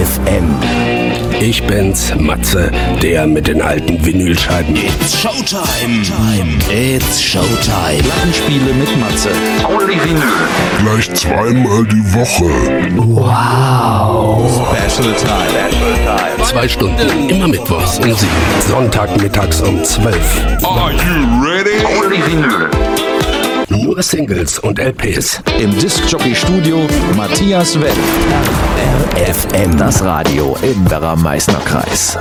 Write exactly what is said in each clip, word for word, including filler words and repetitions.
F M. Ich bin's, Matze, der mit den alten Vinylscheiben. It's Showtime. It's Showtime. Plattenspiele mit Matze. Only Vinyl. Gleich zweimal die Woche. Wow. Special Time. Special Time. Zwei Stunden, immer mittwochs um sieben. Sonntag mittags um zwölf. Are you ready? Only Vinyl. Nur Singles und L Ps. Im Discjockey-Studio Matthias Wendt. R F M. Das Radio im Werra-Meißner-Kreis.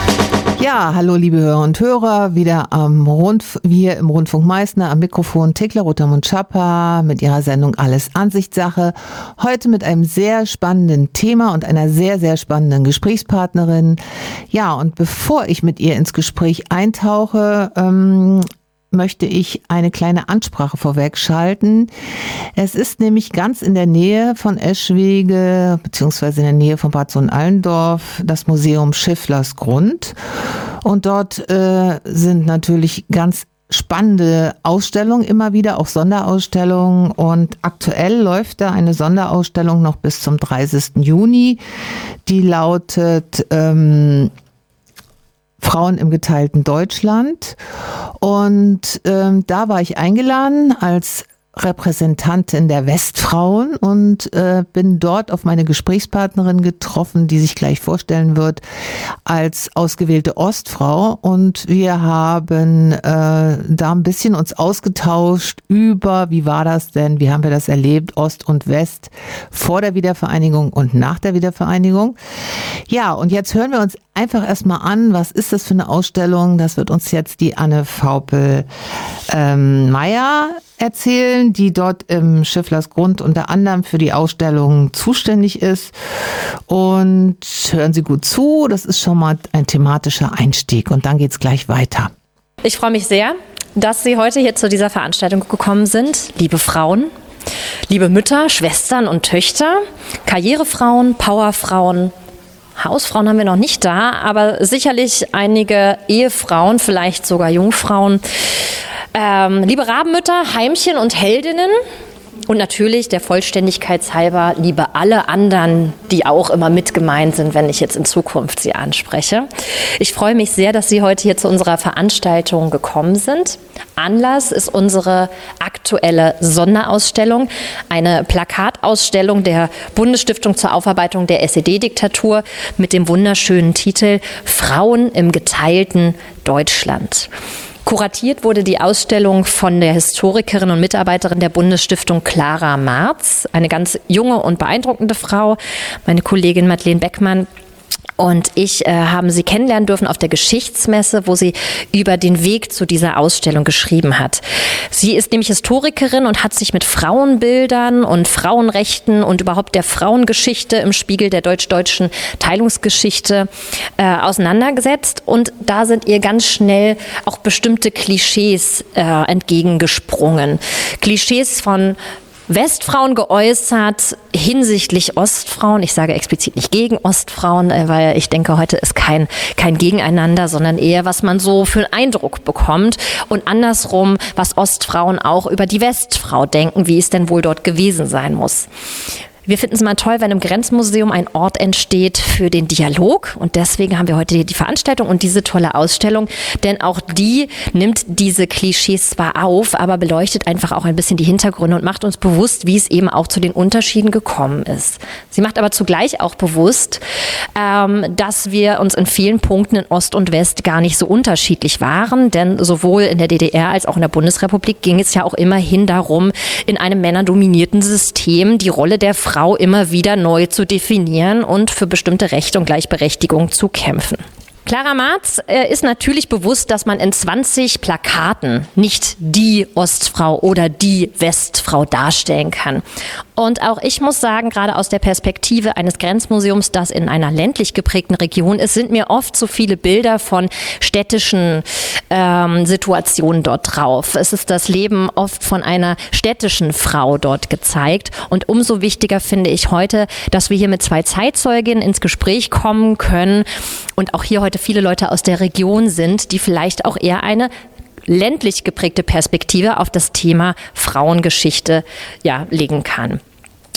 Ja, hallo liebe Hörer und Hörer, wieder am Rundf- wir im Rundfunk Meißner am Mikrofon Thekla Rotermund-Schapper mit ihrer Sendung Alles Ansichtssache. Heute mit einem sehr spannenden Thema und einer sehr, sehr spannenden Gesprächspartnerin. Ja, und bevor ich mit ihr ins Gespräch eintauche, ähm, möchte ich eine kleine Ansprache vorweg schalten. Es ist nämlich ganz in der Nähe von Eschwege, beziehungsweise in der Nähe von Bad Sohn-Allendorf, das Museum Schifflers Grund. Und dort äh, sind natürlich ganz spannende Ausstellungen immer wieder, auch Sonderausstellungen. Und aktuell läuft da eine Sonderausstellung noch bis zum dreißigsten Juni. Die lautet ähm, Frauen im geteilten Deutschland. Und ähm, da war ich eingeladen als Repräsentantin der Westfrauen und äh, bin dort auf meine Gesprächspartnerin getroffen, die sich gleich vorstellen wird als ausgewählte Ostfrau. Und wir haben äh, da ein bisschen uns ausgetauscht über, wie war das denn, wie haben wir das erlebt, Ost und West vor der Wiedervereinigung und nach der Wiedervereinigung. Ja, und jetzt hören wir uns einfach erstmal an, was ist das für eine Ausstellung? Das wird uns jetzt die Anne Vaupel ähm, Meyer erzählen, die dort im Schifflers Grund unter anderem für die Ausstellung zuständig ist. Und hören Sie gut zu, das ist schon mal ein thematischer Einstieg und dann geht's gleich weiter. Ich freue mich sehr, dass Sie heute hier zu dieser Veranstaltung gekommen sind, liebe Frauen, liebe Mütter, Schwestern und Töchter, Karrierefrauen, Powerfrauen. Hausfrauen haben wir noch nicht da, aber sicherlich einige Ehefrauen, vielleicht sogar Jungfrauen. Ähm, liebe Rabenmütter, Heimchen und Heldinnen und natürlich der Vollständigkeit halber liebe alle anderen, die auch immer mit gemeint sind, wenn ich jetzt in Zukunft sie anspreche. Ich freue mich sehr, dass Sie heute hier zu unserer Veranstaltung gekommen sind. Anlass ist unsere aktuelle Sonderausstellung, eine Plakatausstellung der Bundesstiftung zur Aufarbeitung der S E D-Diktatur mit dem wunderschönen Titel Frauen im geteilten Deutschland. Kuratiert wurde die Ausstellung von der Historikerin und Mitarbeiterin der Bundesstiftung Clara Marz, eine ganz junge und beeindruckende Frau, meine Kollegin Madeleine Beckmann. Und ich äh, haben sie kennenlernen dürfen auf der Geschichtsmesse, wo sie über den Weg zu dieser Ausstellung geschrieben hat. Sie ist nämlich Historikerin und hat sich mit Frauenbildern und Frauenrechten und überhaupt der Frauengeschichte im Spiegel der deutsch-deutschen Teilungsgeschichte äh, auseinandergesetzt. Und da sind ihr ganz schnell auch bestimmte Klischees äh, entgegengesprungen. Klischees von Westfrauen geäußert hinsichtlich Ostfrauen. Ich sage explizit nicht gegen Ostfrauen, weil ich denke, heute ist kein, kein Gegeneinander, sondern eher, was man so für einen Eindruck bekommt. Und andersrum, was Ostfrauen auch über die Westfrau denken, wie es denn wohl dort gewesen sein muss. Wir finden es mal toll, wenn im Grenzmuseum ein Ort entsteht für den Dialog. Und deswegen haben wir heute die Veranstaltung und diese tolle Ausstellung. Denn auch die nimmt diese Klischees zwar auf, aber beleuchtet einfach auch ein bisschen die Hintergründe und macht uns bewusst, wie es eben auch zu den Unterschieden gekommen ist. Sie macht aber zugleich auch bewusst, ähm, dass wir uns in vielen Punkten in Ost und West gar nicht so unterschiedlich waren. Denn sowohl in der D D R als auch in der Bundesrepublik ging es ja auch immerhin darum, in einem männerdominierten System die Rolle der Frau Frau immer wieder neu zu definieren und für bestimmte Rechte und Gleichberechtigung zu kämpfen. Clara Marz äh, ist natürlich bewusst, dass man in zwanzig Plakaten nicht die Ostfrau oder die Westfrau darstellen kann. Und auch ich muss sagen, gerade aus der Perspektive eines Grenzmuseums, das in einer ländlich geprägten Region ist, sind mir oft so viele Bilder von städtischen ähm, Situationen dort drauf. Es ist das Leben oft von einer städtischen Frau dort gezeigt. Und umso wichtiger finde ich heute, dass wir hier mit zwei Zeitzeuginnen ins Gespräch kommen können und auch hier heute viele Leute aus der Region sind, die vielleicht auch eher eine ländlich geprägte Perspektive auf das Thema Frauengeschichte ja, legen kann.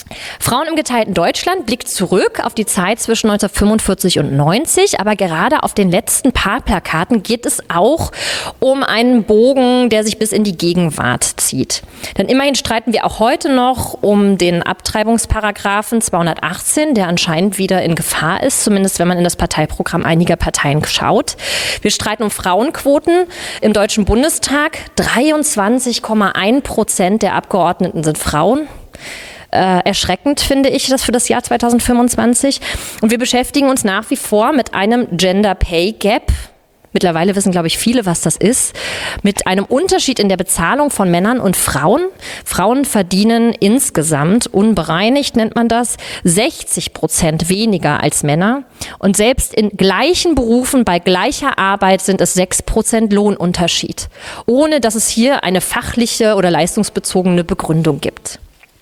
Frauen im geteilten Deutschland blickt zurück auf die Zeit zwischen neunzehnhundertfünfundvierzig und neunzig, aber gerade auf den letzten paar Plakaten geht es auch um einen Bogen, der sich bis in die Gegenwart zieht. Denn immerhin streiten wir auch heute noch um den Abtreibungsparagraphen zweihundertachtzehn, der anscheinend wieder in Gefahr ist, zumindest wenn man in das Parteiprogramm einiger Parteien schaut. Wir streiten um Frauenquoten im Deutschen Bundestag. dreiundzwanzig Komma eins Prozent der Abgeordneten sind Frauen. Äh, erschreckend, finde ich, das für das Jahr zweitausendfünfundzwanzig. Und wir beschäftigen uns nach wie vor mit einem Gender Pay Gap. Mittlerweile wissen, glaube ich, viele, was das ist. Mit einem Unterschied in der Bezahlung von Männern und Frauen. Frauen verdienen insgesamt, unbereinigt nennt man das, sechzig Prozent weniger als Männer. Und selbst in gleichen Berufen bei gleicher Arbeit sind es sechs Prozent Lohnunterschied. Ohne dass es hier eine fachliche oder leistungsbezogene Begründung gibt.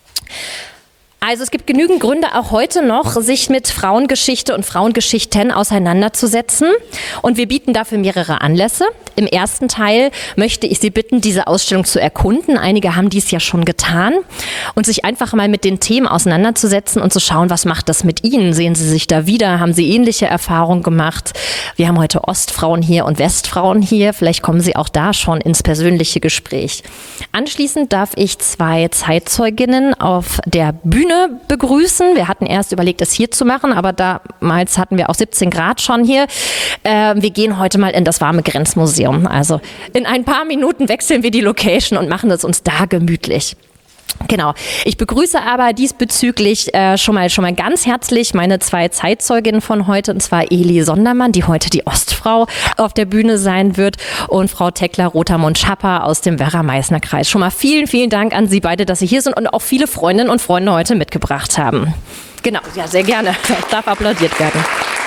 Also es gibt genügend Gründe auch heute noch, sich mit Frauengeschichte und Frauengeschichten auseinanderzusetzen. Und wir bieten dafür mehrere Anlässe. Im ersten Teil möchte ich Sie bitten, diese Ausstellung zu erkunden. Einige haben dies ja schon getan. Und sich einfach mal mit den Themen auseinanderzusetzen und zu schauen, was macht das mit Ihnen? Sehen Sie sich da wieder? Haben Sie ähnliche Erfahrungen gemacht? Wir haben heute Ostfrauen hier und Westfrauen hier. Vielleicht kommen Sie auch da schon ins persönliche Gespräch. Anschließend darf ich zwei Zeitzeuginnen auf der Bühne begrüßen. Wir hatten erst überlegt, es hier zu machen, aber damals hatten wir auch siebzehn Grad schon hier. Äh, wir gehen heute mal in das warme Grenzmuseum. Also in ein paar Minuten wechseln wir die Location und machen es uns da gemütlich. Genau. Ich begrüße aber diesbezüglich äh, schon mal schon mal ganz herzlich meine zwei Zeitzeuginnen von heute, und zwar Eli Sondermann, die heute die Ostfrau auf der Bühne sein wird, und Frau Tekla-Rotermund-Schapper aus dem Werra-Meißner-Kreis. Schon mal vielen, vielen Dank an Sie beide, dass Sie hier sind und auch viele Freundinnen und Freunde heute mitgebracht haben. Genau, ja, sehr gerne. Das darf applaudiert werden.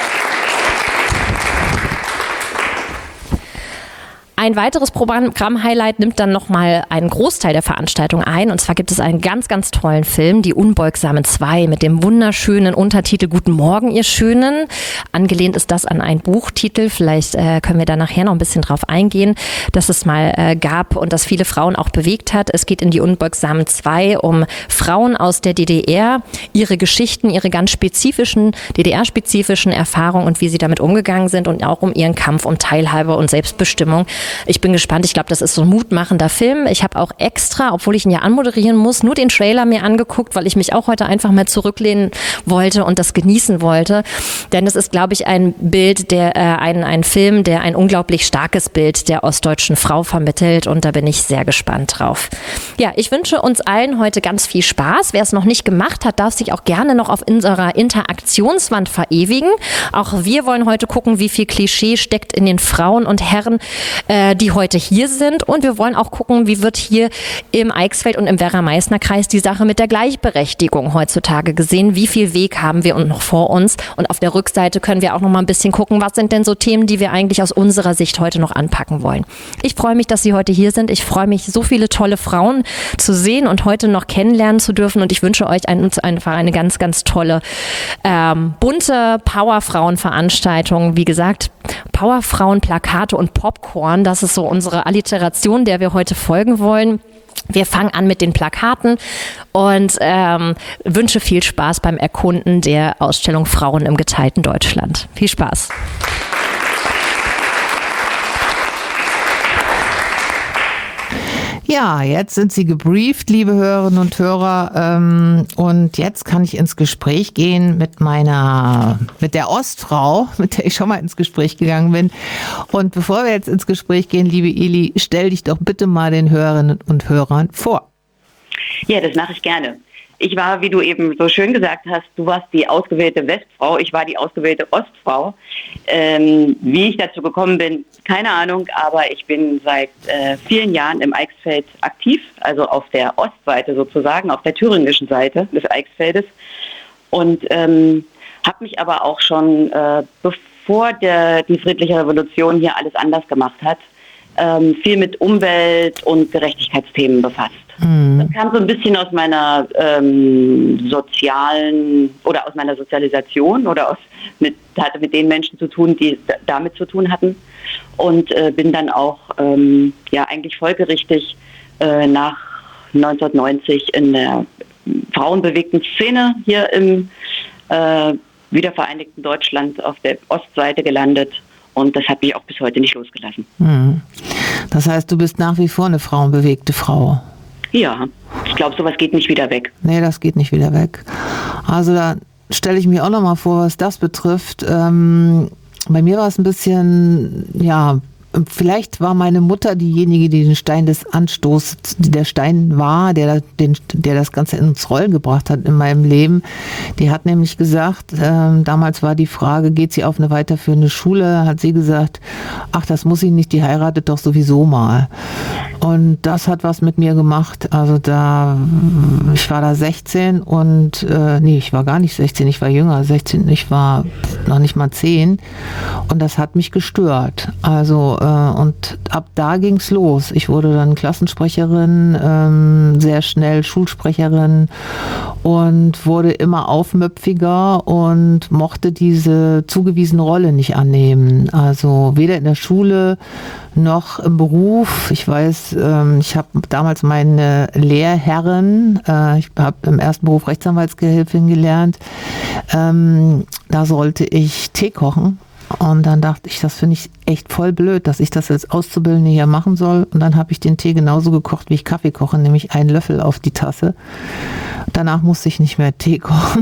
Ein weiteres Programm-Highlight nimmt dann nochmal einen Großteil der Veranstaltung ein. Und zwar gibt es einen ganz, ganz tollen Film, Die Unbeugsamen zwei, mit dem wunderschönen Untertitel Guten Morgen, ihr Schönen. Angelehnt ist das an einen Buchtitel. Vielleicht äh, können wir da nachher noch ein bisschen drauf eingehen, dass es mal äh, gab und das viele Frauen auch bewegt hat. Es geht in Die Unbeugsamen zwei um Frauen aus der D D R, ihre Geschichten, ihre ganz spezifischen, D D R-spezifischen Erfahrungen und wie sie damit umgegangen sind, und auch um ihren Kampf um Teilhabe und Selbstbestimmung. Ich bin gespannt. Ich glaube, das ist so ein mutmachender Film. Ich habe auch extra, obwohl ich ihn ja anmoderieren muss, nur den Trailer mir angeguckt, weil ich mich auch heute einfach mal zurücklehnen wollte und das genießen wollte. Denn es ist, glaube ich, ein Bild, der äh, ein, ein Film, der ein unglaublich starkes Bild der ostdeutschen Frau vermittelt, und da bin ich sehr gespannt drauf. Ja, ich wünsche uns allen heute ganz viel Spaß. Wer es noch nicht gemacht hat, darf sich auch gerne noch auf unserer Interaktionswand verewigen. Auch wir wollen heute gucken, wie viel Klischee steckt in den Frauen und Herren, äh, die heute hier sind, und wir wollen auch gucken, wie wird hier im Eichsfeld und im Werra-Meißner-Kreis die Sache mit der Gleichberechtigung heutzutage gesehen. Wie viel Weg haben wir noch vor uns? Und auf der Rückseite können wir auch noch mal ein bisschen gucken, was sind denn so Themen, die wir eigentlich aus unserer Sicht heute noch anpacken wollen. Ich freue mich, dass Sie heute hier sind. Ich freue mich, so viele tolle Frauen zu sehen und heute noch kennenlernen zu dürfen, und ich wünsche euch ein, einfach eine ganz, ganz tolle, ähm, bunte Powerfrauen-Veranstaltung. Wie gesagt, Powerfrauen, Plakate und Popcorn, das ist so unsere Alliteration, der wir heute folgen wollen. Wir fangen an mit den Plakaten und ähm, wünsche viel Spaß beim Erkunden der Ausstellung Frauen im geteilten Deutschland. Viel Spaß. Ja, jetzt sind Sie gebrieft, liebe Hörerinnen und Hörer, ähm, und jetzt kann ich ins Gespräch gehen mit meiner, mit der Ostfrau, mit der ich schon mal ins Gespräch gegangen bin. Und bevor wir jetzt ins Gespräch gehen, liebe Eli, stell dich doch bitte mal den Hörerinnen und Hörern vor. Ja, das mache ich gerne. Ich war, wie du eben so schön gesagt hast, du warst die ausgewählte Westfrau, ich war die ausgewählte Ostfrau. Ähm, wie ich dazu gekommen bin, keine Ahnung, aber ich bin seit äh, vielen Jahren im Eichsfeld aktiv, also auf der Ostseite sozusagen, auf der thüringischen Seite des Eichsfeldes, und ähm, habe mich aber auch schon, äh, bevor der, die friedliche Revolution hier alles anders gemacht hat, ähm, viel mit Umwelt- und Gerechtigkeitsthemen befasst. Mhm. Das kam so ein bisschen aus meiner ähm, sozialen oder aus meiner Sozialisation oder aus mit, hatte mit den Menschen zu tun, die damit zu tun hatten, und äh, bin dann auch ähm, ja eigentlich folgerichtig äh, nach neunzehnhundertneunzig in der frauenbewegten Szene hier im äh, wiedervereinigten Deutschland auf der Ostseite gelandet. Und das hat mich auch bis heute nicht losgelassen. Mhm. Das heißt, du bist nach wie vor eine frauenbewegte Frau? Ja, ich glaube, sowas geht nicht wieder weg. Nee, das geht nicht wieder weg. Also da stelle ich mir auch noch mal vor, was das betrifft. Ähm, bei mir war es ein bisschen, ja, vielleicht war meine Mutter diejenige, die den Stein des Anstoßes, der Stein war, der, den, der das Ganze ins Rollen gebracht hat in meinem Leben. Die hat nämlich gesagt, äh, damals war die Frage, geht sie auf eine weiterführende Schule? Hat sie gesagt, ach, das muss sie nicht, die heiratet doch sowieso mal. Und das hat was mit mir gemacht. Also da, ich war da sechzehn und, äh, nee, ich war gar nicht sechzehn, ich war jünger, sechzehn, ich war noch nicht mal zehn. Und das hat mich gestört. Also, äh, und ab da ging's los. Ich wurde dann Klassensprecherin, ähm, sehr schnell Schulsprecherin und wurde immer aufmüpfiger und mochte diese zugewiesene Rolle nicht annehmen. Also weder in der Schule noch im Beruf. Ich weiß, ähm, ich habe damals meine Lehrherrin, äh, ich habe im ersten Beruf Rechtsanwaltsgehilfin gelernt, ähm, da sollte ich Tee kochen. Und dann dachte ich, das finde ich echt voll blöd, dass ich das als Auszubildende hier machen soll. Und dann habe ich den Tee genauso gekocht, wie ich Kaffee koche, nämlich einen Löffel auf die Tasse. Danach musste ich nicht mehr Tee kochen.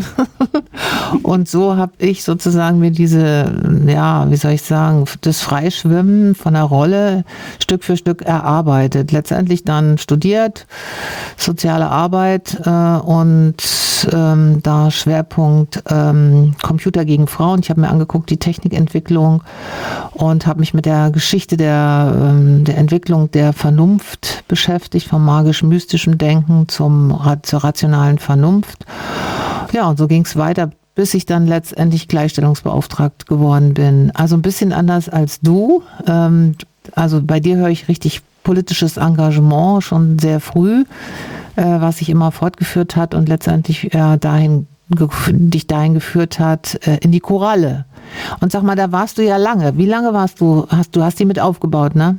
Und so habe ich sozusagen mir diese, ja, wie soll ich sagen, das Freischwimmen von der Rolle Stück für Stück erarbeitet. Letztendlich dann studiert, soziale Arbeit äh, und ähm, da Schwerpunkt ähm, Computer gegen Frauen. Ich habe mir angeguckt, die Technikentwicklung und habe mich mit der Geschichte der, ähm, der Entwicklung der Vernunft beschäftigt, vom magisch-mystischen Denken zum, zur rationalen Vernunft. Ja, und so ging es weiter, bis ich dann letztendlich Gleichstellungsbeauftragt geworden bin. Also ein bisschen anders als du. Ähm, also bei dir höre ich richtig politisches Engagement schon sehr früh, äh, was sich immer fortgeführt hat und letztendlich äh, dahin dich dahin geführt hat, äh, in die Koralle. Und sag mal, da warst du ja lange. Wie lange warst du, hast du hast die mit aufgebaut, ne?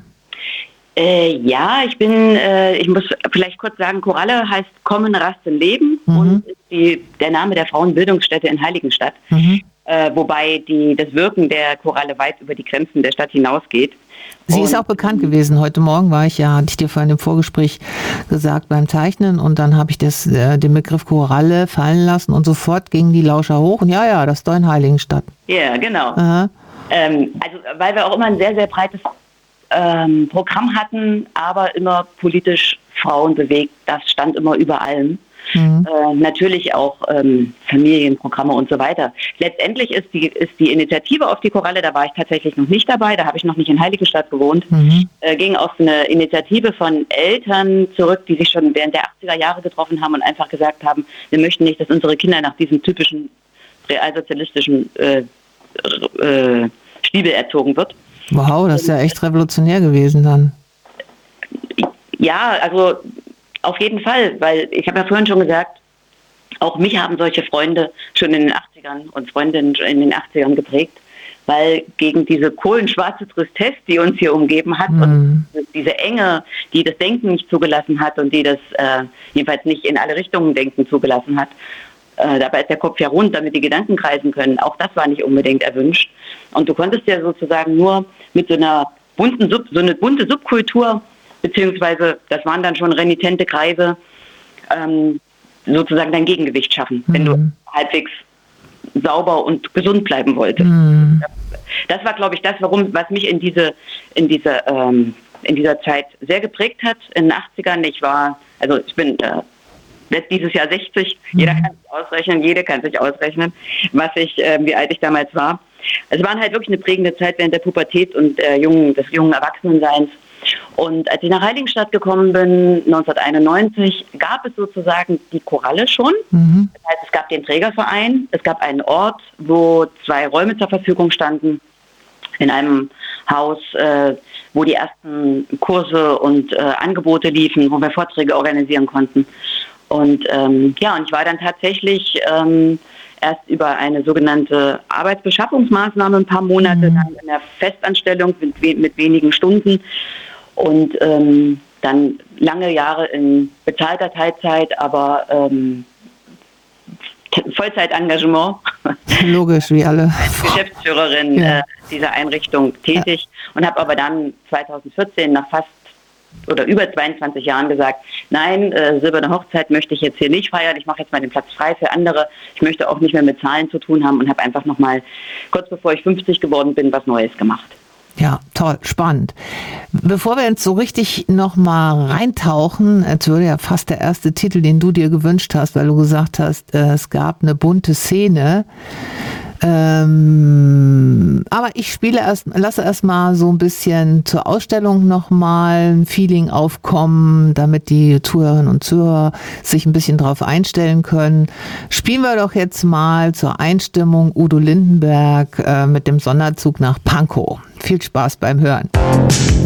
Äh, ja, ich bin, äh, ich muss vielleicht kurz sagen, Koralle heißt Kommen, Rasten, Leben mhm. und ist die, der Name der Frauenbildungsstätte in Heiligenstadt, mhm. äh, wobei die, das Wirken der Koralle weit über die Grenzen der Stadt hinausgeht. Sie und, ist auch bekannt gewesen. Heute Morgen war ich ja, hatte ich dir vorhin im Vorgespräch gesagt, beim Zeichnen und dann habe ich das, äh, den Begriff Koralle fallen lassen und sofort gingen die Lauscher hoch und ja, ja, das ist doch in Heiligenstadt. Ja, genau. Ähm, also, weil wir auch immer ein sehr, sehr breites ähm, Programm hatten, aber immer politisch Frauen bewegt, das stand immer über allem. Mhm. Äh, natürlich auch ähm, Familienprogramme und so weiter. Letztendlich ist die, ist die Initiative auf die Koralle, da war ich tatsächlich noch nicht dabei, da habe ich noch nicht in Heiligenstadt gewohnt, mhm. äh, ging auf eine Initiative von Eltern zurück, die sich schon während der achtziger Jahre getroffen haben und einfach gesagt haben, wir möchten nicht, dass unsere Kinder nach diesem typischen realsozialistischen äh, äh, Stiefel erzogen wird. Wow, das ist ja echt revolutionär gewesen dann. Ja, also auf jeden Fall, weil ich habe ja vorhin schon gesagt, auch mich haben solche Freunde schon in den achtzigern und Freundinnen in den achtzigern geprägt, weil gegen diese kohlenschwarze Tristesse, die uns hier umgeben hat mm. und diese Enge, die das Denken nicht zugelassen hat und die das äh, jedenfalls nicht in alle Richtungen Denken zugelassen hat, äh, dabei ist der Kopf ja rund, damit die Gedanken kreisen können, auch das war nicht unbedingt erwünscht. Und du konntest ja sozusagen nur mit so einer bunten Sub, so eine bunte Subkultur, beziehungsweise das waren dann schon renitente Kreise, ähm, sozusagen dein Gegengewicht schaffen, mhm. wenn du halbwegs sauber und gesund bleiben wolltest. Mhm. Das war, glaube ich, das, warum, was mich in diese, in diese, ähm, in dieser Zeit sehr geprägt hat. In den achtzigern, ich war, also ich bin äh, dieses Jahr sechzig, mhm. jeder kann sich ausrechnen, jede kann sich ausrechnen, was ich, äh, wie alt ich damals war. Es war halt wirklich eine prägende Zeit während der Pubertät und äh, jungen, des jungen Erwachsenenseins. Und als ich nach Heiligenstadt gekommen bin, neunzehnhunderteinundneunzig, gab es sozusagen die Koralle schon. Mhm. Das heißt, es gab den Trägerverein, es gab einen Ort, wo zwei Räume zur Verfügung standen, in einem Haus, äh, wo die ersten Kurse und äh, Angebote liefen, wo wir Vorträge organisieren konnten. Und ähm, ja, und ich war dann tatsächlich ähm, erst über eine sogenannte Arbeitsbeschaffungsmaßnahme ein paar Monate mhm. lang in der Festanstellung mit, we- mit wenigen Stunden und ähm, dann lange Jahre in bezahlter Teilzeit, aber ähm, Vollzeitengagement. Logisch, wie alle. Als Geschäftsführerin Ja. äh, dieser Einrichtung tätig ja. und habe aber dann zweitausendvierzehn nach fast oder über zweiundzwanzig Jahren gesagt, nein, äh, silberne Hochzeit möchte ich jetzt hier nicht feiern, ich mache jetzt mal den Platz frei für andere, ich möchte auch nicht mehr mit Zahlen zu tun haben und habe einfach nochmal, kurz bevor ich fünfzig geworden bin, was Neues gemacht. Ja, toll, spannend. Bevor wir jetzt so richtig nochmal reintauchen, jetzt würde ja fast der erste Titel, den du dir gewünscht hast, weil du gesagt hast, äh, es gab eine bunte Szene. Ähm, aber ich spiele erst, lasse erstmal so ein bisschen zur Ausstellung nochmal ein Feeling aufkommen, damit die Zuhörerinnen und Zuhörer sich ein bisschen drauf einstellen können. Spielen wir doch jetzt mal zur Einstimmung Udo Lindenberg äh, mit dem Sonderzug nach Pankow. Viel Spaß beim Hören.